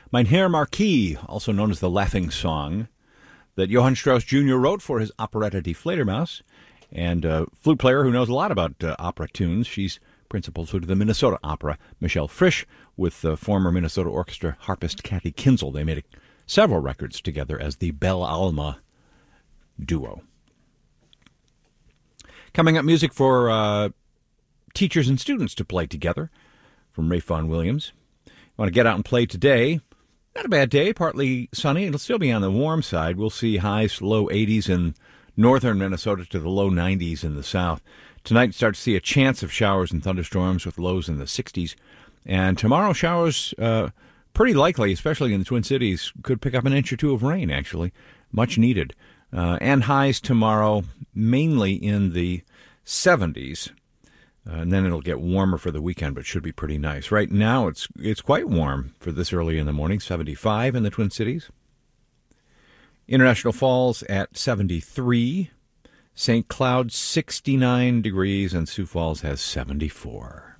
Mein Herr Marquis, also known as the Laughing Song, that Johann Strauss Jr. wrote for his operetta Die Fledermaus, and a flute player who knows a lot about opera tunes. She's principal flute of the Minnesota Opera, Michelle Frisch, with the former Minnesota Orchestra harpist Kathy Kinzel. They made several records together as the Belle Alma duo. Coming up, music for teachers and students to play together from Rafe Vaughan Williams. Want to get out and play today? Not a bad day, partly sunny. It'll still be on the warm side. We'll see highs low 80s in northern Minnesota to the low 90s in the south. Tonight, start to see a chance of showers and thunderstorms with lows in the 60s. And tomorrow, showers pretty likely, especially in the Twin Cities. Could pick up an inch or two of rain, actually. Much needed. And highs tomorrow, mainly in the 70s. And then it'll get warmer for the weekend, but should be pretty nice. Right now, it's quite warm for this early in the morning, 75 in the Twin Cities. International Falls at 73. St. Cloud, 69 degrees, and Sioux Falls has 74.